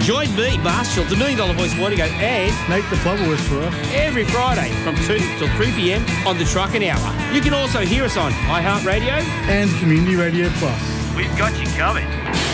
Join me, Marshall, the $1 Million Voice Wardigo, and Nate the Plumber Whisperer every Friday from 2 till 3 p.m. on the Trucking Hour. You can also hear us on iHeartRadio and Community Radio Plus. We've got you covered.